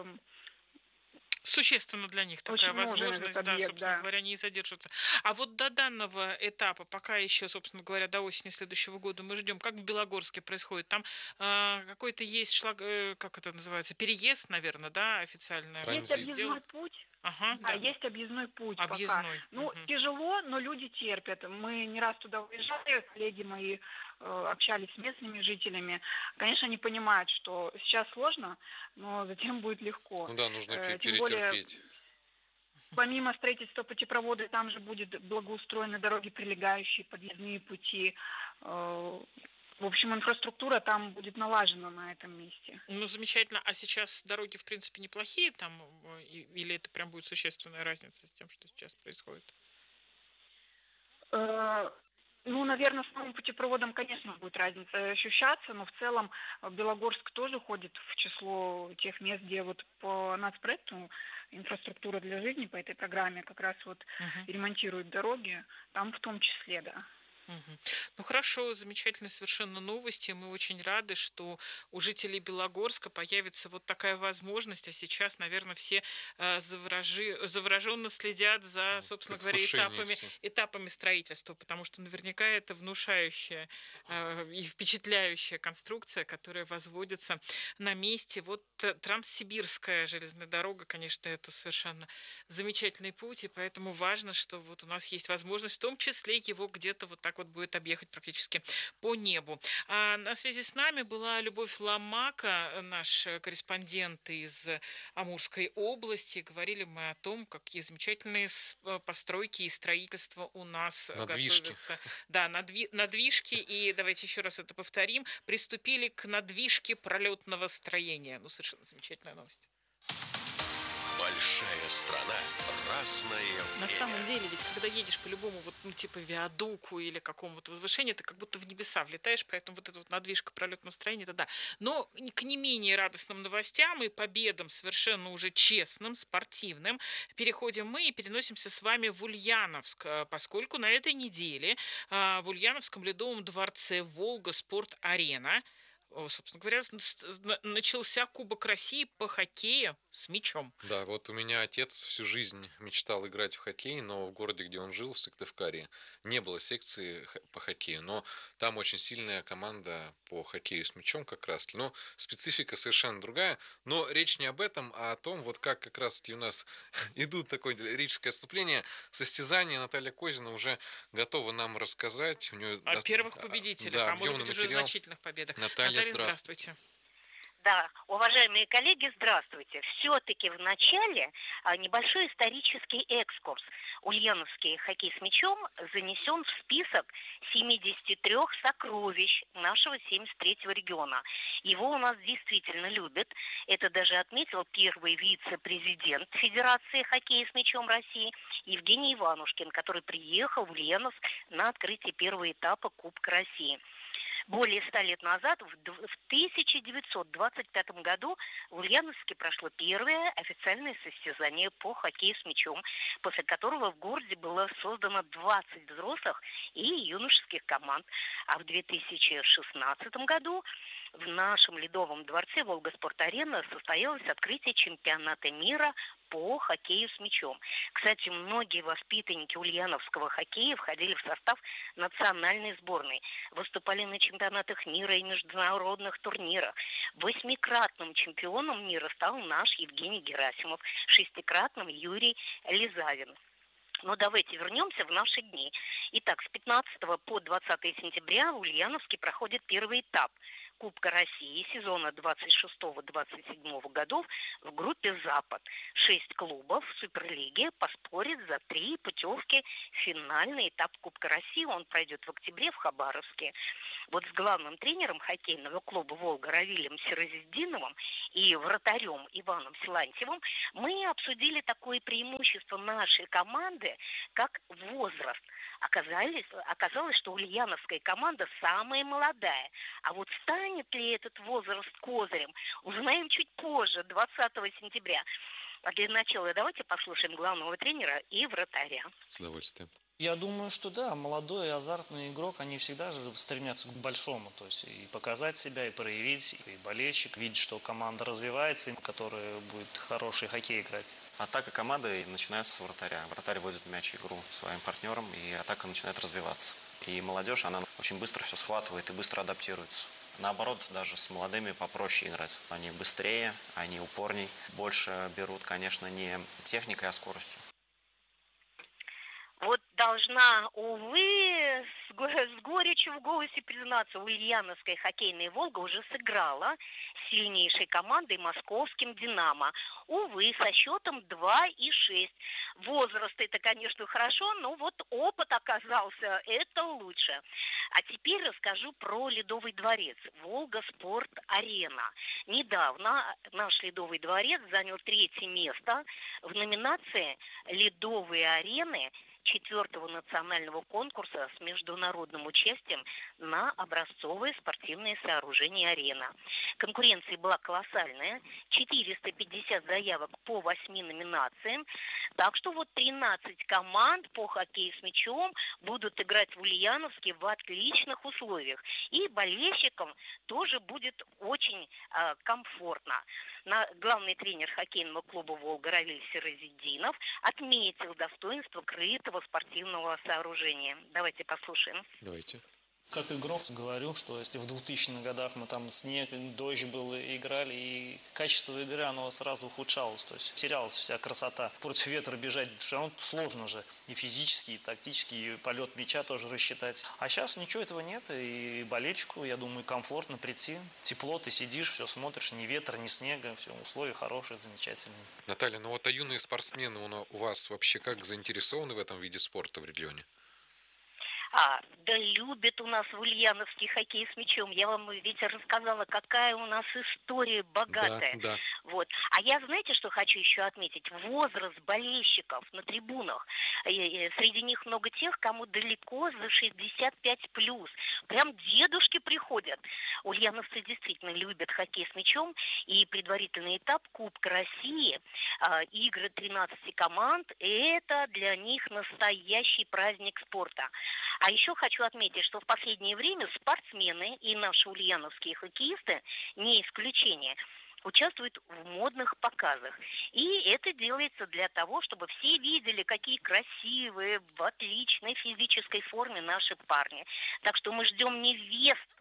Существенно для них такая Очень нужен возможность, этот да, объект, собственно да. говоря, не задерживаться. А вот до данного этапа, пока еще, собственно говоря, до осени следующего года мы ждем, как в Белогорске происходит, там э, какой-то есть шлаг, э, как это называется, переезд, наверное, да, официально? Есть объездной путь. Ага, да, да. есть объездной путь Объездной. пока. Ну, Мгм. тяжело, но люди терпят. Мы не раз туда уезжали, коллеги мои э, общались с местными жителями. Конечно, они понимают, что сейчас сложно, но затем будет легко. Ну да, нужно Э, пе- тем более, перетерпеть. помимо строительства путепровода, там же будет благоустроены дороги, прилегающие, подъездные пути. Э, В общем, инфраструктура там будет налажена на этом месте. Ну, замечательно. А сейчас дороги, в принципе, неплохие там? э, и- Или это прям будет существенная разница с тем, что сейчас происходит? Э, Ну, наверное, с новым путепроводом, конечно, будет разница ощущаться, но в целом э, Белогорск тоже ходит в число тех мест, где вот по нацпроекту инфраструктура для жизни по этой программе как раз вот ремонтируют дороги, там в том числе, да. Мгм. Ну хорошо, замечательные совершенно новости. Мы очень рады, что у жителей Белогорска появится вот такая возможность, а сейчас, наверное, все э, заворожи- завороженно следят за, собственно говоря, предвкушение этапами, всё. этапами строительства, потому что наверняка это внушающая э, и впечатляющая конструкция, которая возводится на месте. Вот э, Транссибирская железная дорога, конечно, это совершенно замечательный путь, и поэтому важно, что вот у нас есть возможность, в том числе его где-то вот так вот будет объехать практически по небу. А на связи с нами была Любовь Ломака, наш корреспондент из Амурской области. Говорили мы о том, какие замечательные с- постройки и строительство у нас Надвижки. готовятся. Да, надви- надвижки. И давайте еще раз это повторим. Приступили к надвижке пролетного строения. Ну, совершенно замечательная новость. Большая страна, разное На время. самом деле, ведь когда едешь по любому вот, ну, типа виадуку или какому-то возвышению, ты как будто в небеса влетаешь, поэтому вот эта вот надвижка пролетного строения, это да. Но к не менее радостным новостям и победам, совершенно уже честным, спортивным, переходим мы и переносимся с вами в Ульяновск, э, поскольку на этой неделе э, в Ульяновском ледовом дворце «Волга Спорт-Арена», о, собственно говоря, с- с- на- начался Кубок России по хоккею с мячом. Да, вот у меня отец всю жизнь мечтал играть в хоккей, но в городе, где он жил, в Сыктывкаре, не было секции х- по хоккею. Но там очень сильная команда по хоккею с мячом как раз. Но специфика совершенно другая. Но речь не об этом, а о том, вот как как раз у нас идут такое лирическое отступление. Состязание Наталья Козина уже готова нам рассказать. У нее О даст- первых победителях, да, а может объемный быть уже материал. значительных победах. Наталья, Наталья, здравствуйте. здравствуйте. Да, уважаемые коллеги, здравствуйте. Все-таки в начале а, небольшой исторический экскурс. Ульяновский хоккей с мячом занесен в список семидесяти трёх сокровищ нашего семьдесят третьего региона. Его у нас действительно любят. Это даже отметил первый вице-президент Федерации хоккея с мячом России Евгений Иванушкин, который приехал в Ульяновск на открытие первого этапа Кубка России. Более ста лет назад, в тысяча девятьсот двадцать пятом году, в Ульяновске прошло первое официальное состязание по хоккею с мячом, после которого в городе было создано двадцать взрослых и юношеских команд. А в две тысячи шестнадцатом году в нашем Ледовом дворце Волга-Спорт-Арена состоялось открытие чемпионата мира по хоккею с мячом. Кстати, многие воспитанники ульяновского хоккея входили в состав национальной сборной, выступали на чемпионатах мира и международных турнирах. Восьмикратным чемпионом мира стал наш Евгений Герасимов, шестикратным Юрий Лизавин. Но давайте вернемся в наши дни. Итак, с пятнадцатого по двадцатое сентября в Ульяновске проходит первый этап Кубка России сезона двадцать шестого — двадцать седьмого годов в группе «Запад». Шесть клубов в Суперлиге поспорят за три путевки в финальный этап Кубка России. Он пройдет в октябре в Хабаровске. Вот с главным тренером хоккейного клуба «Волга» Равилем Сиразиддиновым и вратарем Иваном Силантьевым мы обсудили такое преимущество нашей команды, как возраст. Оказалось, оказалось, что ульяновская команда самая молодая. А вот станет ли этот возраст козырем, узнаем чуть позже, двадцатого сентября. А для начала давайте послушаем главного тренера и вратаря. С удовольствием. Я думаю, что да, молодой азартный игрок, они всегда же стремятся к большому, то есть и показать себя, и проявить, и болельщик видит, что команда развивается, которая будет хороший хоккей играть. Атака команды начинается с вратаря. Вратарь вводит мяч в игру своим партнерам, и атака начинает развиваться. И молодежь, она очень быстро все схватывает и быстро адаптируется. Наоборот, даже с молодыми попроще играть. Они быстрее, они упорней, больше берут, конечно, не техникой, а скоростью. Вот должна, увы, с, с горечью в голосе признаться, ульяновская хоккейная «Волга» уже сыграла с сильнейшей командой московским «Динамо». Увы, со счетом два и шесть. Возраст это, конечно, хорошо, но вот опыт оказался, это лучше. А теперь расскажу про Ледовый дворец, Волга-Спорт-Арена. Недавно наш Ледовый дворец занял третье место в номинации «Ледовые арены» четвертого национального конкурса с международным участием на образцовое спортивное сооружение «Арена». Конкуренция была колоссальная, четыреста пятьдесят заявок по восьми номинациям, так что вот тринадцать команд по хоккею с мячом будут играть в Ульяновске в отличных условиях. И болельщикам тоже будет очень э, комфортно. На, главный тренер хоккейного клуба «Волга» Равиль Сиразиддинов отметил достоинство крытого спортивного сооружения. Давайте послушаем. Давайте. Как игрок говорю, что если в двухтысячных годах мы там снег, дождь был, играли, и качество игры, оно сразу ухудшалось, то есть терялась вся красота. Против ветра бежать все равно сложно же, и физически, и тактически, и полет мяча тоже рассчитать. А сейчас ничего этого нет, и болельщику, я думаю, комфортно прийти. Тепло, ты сидишь, все смотришь, ни ветра, ни снега, все, условия хорошие, замечательные. Наталья, ну вот а юные спортсмены у вас вообще как заинтересованы в этом виде спорта в регионе? А, да любят у нас в Ульяновске хоккей с мячом. Я вам ведь рассказала, какая у нас история богатая. Да, да. Вот. А я, знаете, что хочу еще отметить? Возраст болельщиков на трибунах. Среди них много тех, кому далеко за шестьдесят пять плюс. Прям дедушки приходят. Ульяновцы действительно любят хоккей с мячом. И предварительный этап Кубка России, игры тринадцати команд, это для них настоящий праздник спорта. А еще хочу отметить, что в последнее время спортсмены и наши ульяновские хоккеисты, не исключение, участвуют в модных показах. И это делается для того, чтобы все видели, какие красивые, в отличной физической форме наши парни. Так что мы ждем невест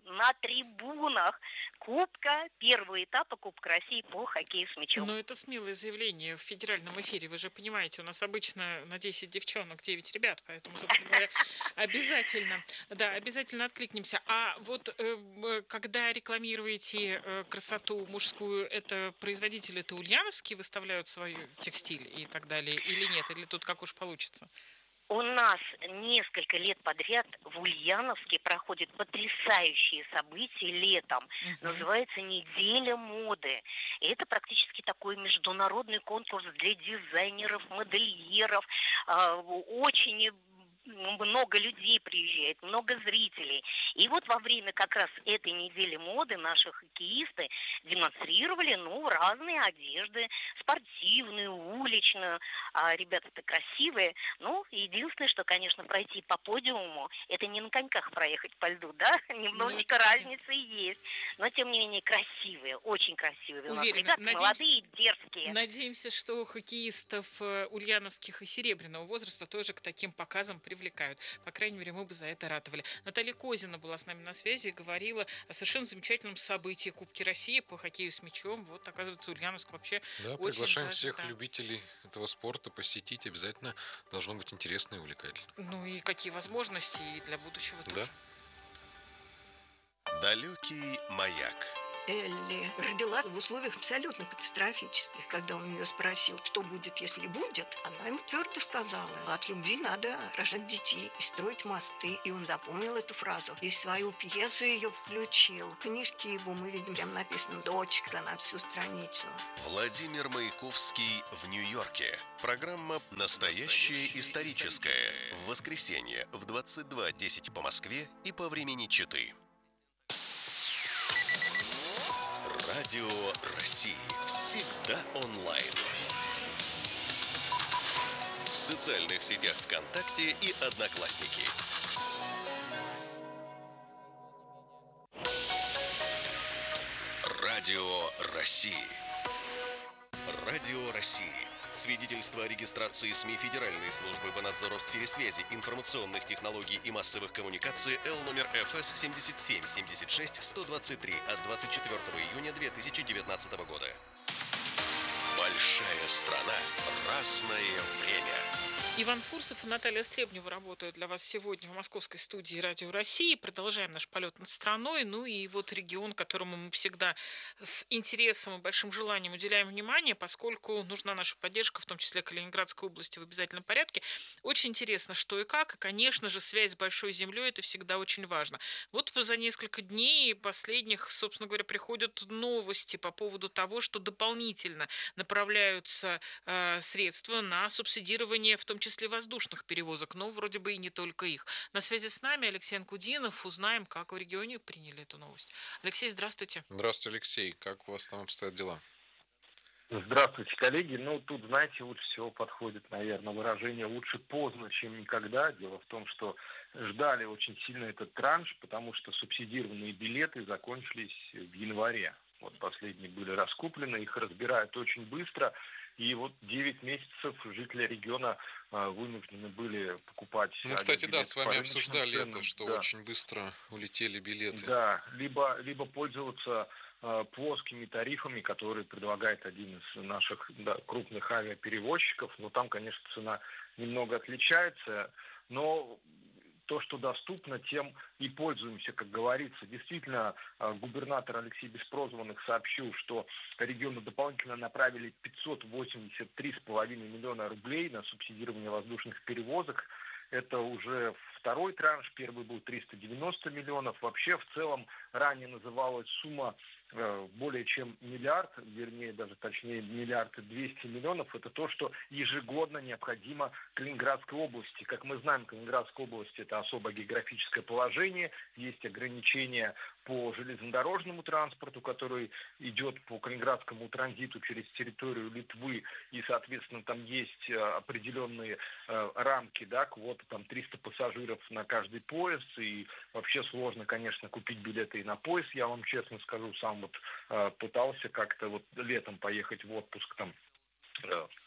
на трибунах Кубка, первого этапа Кубка России по хоккею с мячом. Но это смелое заявление в федеральном эфире. Вы же понимаете, у нас обычно на десять девчонок девять ребят, поэтому, собственно говоря, обязательно, да, обязательно откликнемся. А вот э, когда рекламируете э, красоту мужскую, это производители-то ульяновские выставляют свой текстиль и так далее, или нет? Или тут как уж получится? У нас несколько лет подряд в Ульяновске проходят потрясающие события летом. Uh-huh. Называется «Неделя моды». И это практически такой международный конкурс для дизайнеров, модельеров. Очень много людей приезжает, много зрителей. И вот во время как раз этой недели моды наши хоккеисты демонстрировали, ну, разные одежды, спортивную, уличную. А ребята-то красивые. Ну, единственное, что, конечно, пройти по подиуму, это не на коньках проехать по льду, да? Немножечко ну, разница есть. Но, тем не менее, красивые, очень красивые. Уверена. У нас ребята Надеемся, молодые, дерзкие. Надеемся, что хоккеистов ульяновских и серебряного возраста тоже к таким показам привлекают. По крайней мере, мы бы за это ратовали. Наталья Козина была с нами на связи и говорила о совершенно замечательном событии Кубки России по хоккею с мячом. Вот, оказывается, Ульяновск вообще да, очень приглашаем даже, всех да. любителей этого спорта посетить. Обязательно должно быть интересно и увлекательно. Ну и какие возможности и для будущего да. тоже. Далекий маяк. Элли родила в условиях абсолютно катастрофических. Когда он ее спросил, что будет, если будет, она ему твердо сказала: от любви надо рожать детей и строить мосты. И он запомнил эту фразу. И в свою пьесу ее включил. В книжке его мы видим, прям написано «Дочка» на всю страницу. Владимир Маяковский в Нью-Йорке. Программа «Настоящее историческое». В воскресенье в двадцать два десять по Москве и по времени Читы. Радио России. Всегда онлайн. В социальных сетях ВКонтакте и Одноклассники. Радио России. Радио России. Свидетельство о регистрации СМИ Федеральной службы по надзору в сфере связи, информационных технологий и массовых коммуникаций Л номер Ф С семьдесят семь семьдесят шесть сто двадцать три от двадцать четвёртого июня две тысячи девятнадцатого года. Большая страна. Разное время. Иван Фурсов и Наталья Стребнева работают для вас сегодня в московской студии Радио России. Продолжаем наш полет над страной. Ну и вот регион, которому мы всегда с интересом и большим желанием уделяем внимание, поскольку нужна наша поддержка, в том числе Калининградской области, в обязательном порядке. Очень интересно, что и как. И, конечно же, связь с Большой землей – это всегда очень важно. Вот за несколько дней последних, собственно говоря, приходят новости по поводу того, что дополнительно направляются э, средства на субсидирование, в том числе числе воздушных перевозок, но вроде бы и не только их. На связи с нами Алексей Анкудинов. Узнаем, как в регионе приняли эту новость. Алексей, здравствуйте. Здравствуйте, Алексей. Как у вас там обстоят дела? Здравствуйте, коллеги. Ну, тут, знаете, лучше всего подходит, наверное, выражение «лучше поздно, чем никогда». Дело в том, что ждали очень сильно этот транш, потому что субсидированные билеты закончились в январе. Вот последние были раскуплены, их разбирают очень быстро. И вот девять месяцев жители региона а, вынуждены были покупать... Мы, кстати, да, с вами обсуждали ценам. это, что да. очень быстро улетели билеты. Да, либо, либо пользоваться а, плоскими тарифами, которые предлагает один из наших да, крупных авиаперевозчиков. Но там, конечно, цена немного отличается, но... То, что доступно, тем и пользуемся, как говорится. Действительно, губернатор Алексей Беспрозванных сообщил, что регионы дополнительно направили пятьсот восемьдесят три с половиной миллиона рублей на субсидирование воздушных перевозок. Это уже второй транш, первый был триста девяносто миллионов. Вообще, в целом, ранее называлась сумма более чем миллиард, вернее, даже точнее миллиард и двести миллионов. Это то, что ежегодно необходимо Калининградской области. Как мы знаем, Калининградская область – это особое географическое положение, есть ограничения по железнодорожному транспорту, который идет по Калининградскому транзиту через территорию Литвы, и, соответственно, там есть определенные э, рамки, да, квота там триста пассажиров на каждый поезд, и вообще сложно, конечно, купить билеты и на поезд, я вам честно скажу, сам вот э, пытался как-то вот летом поехать в отпуск там э,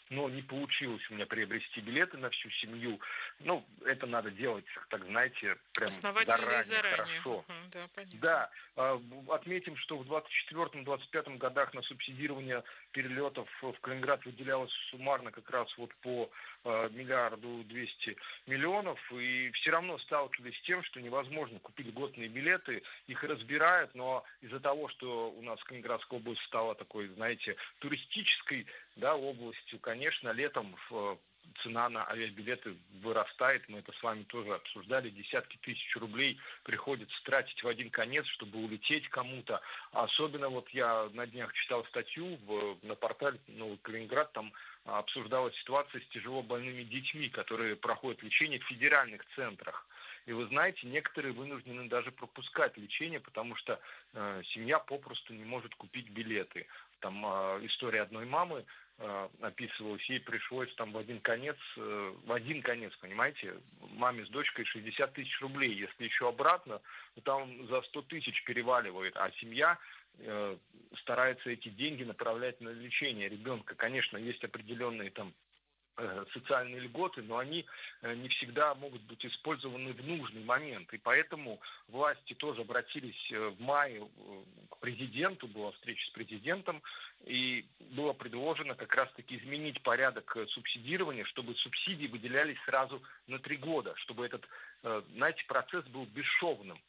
но не получилось у меня приобрести билеты на всю семью. Ну, это надо делать, так знаете, прям заранее, заранее. Хорошо. Угу, да, понятно. Да, отметим, что в двадцать четвёртом — двадцать пятом годах на субсидирование перелетов в Калининград выделялось суммарно как раз вот по миллиарду двести миллионов, и все равно сталкивались с тем, что невозможно купить льготные билеты, их разбирают, но из-за того, что у нас Калининградская область стала такой, знаете, туристической, да, областью, конечно, летом цена на авиабилеты вырастает, мы это с вами тоже обсуждали, десятки тысяч рублей приходится тратить в один конец, чтобы улететь кому-то. Особенно вот я на днях читал статью в, на портале «Новый Калининград», там обсуждалась ситуация с тяжело больными детьми, которые проходят лечение в федеральных центрах. И вы знаете, некоторые вынуждены даже пропускать лечение, потому что э, семья попросту не может купить билеты. Там э, история одной мамы э, описывалась, ей пришлось там в один конец, э, в один конец, понимаете, маме с дочкой шестьдесят тысяч рублей. Если еще обратно, то там за сто тысяч переваливает, а семья э, старается эти деньги направлять на лечение ребенка. Конечно, есть определенные там социальные льготы, но они не всегда могут быть использованы в нужный момент. И поэтому власти тоже обратились в мае к президенту, была встреча с президентом, и было предложено как раз-таки изменить порядок субсидирования, чтобы субсидии выделялись сразу на три года, чтобы этот, знаете, процесс был бесшовным.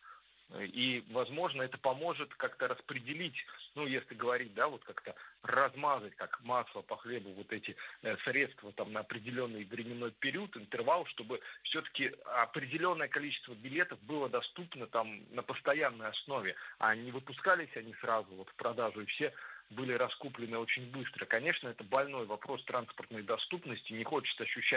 И, возможно, это поможет как-то распределить, ну, если говорить, да, вот как-то размазать, как масло по хлебу, вот эти э, средства там на определенный временной период, интервал, чтобы все-таки определенное количество билетов было доступно там на постоянной основе, а не выпускались они сразу вот в продажу, и все были раскуплены очень быстро. Конечно, это больной вопрос транспортной доступности, не хочется ощущать